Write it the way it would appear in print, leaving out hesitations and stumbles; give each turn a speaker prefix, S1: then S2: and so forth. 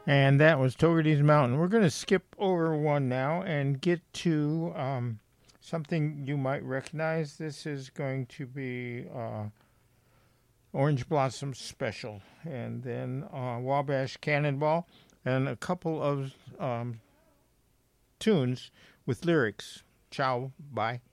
S1: And that was Togerty's Mountain. We're going to skip over one now and get to something you might recognize. This is going to be Orange Blossom Special, and then Wabash Cannonball, and a couple of tunes with lyrics. Ciao, bye.